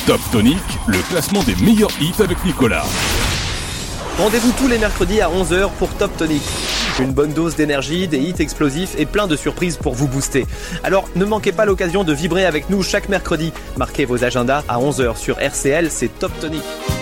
Top Tonic, le classement des meilleurs hits avec Nicolas. Rendez-vous tous les mercredis à 11h pour Top Tonic. Une bonne dose d'énergie, des hits explosifs et plein de surprises pour vous booster. Alors ne manquez pas l'occasion de vibrer avec nous chaque mercredi. Marquez vos agendas à 11h sur RCL, c'est Top Tonic.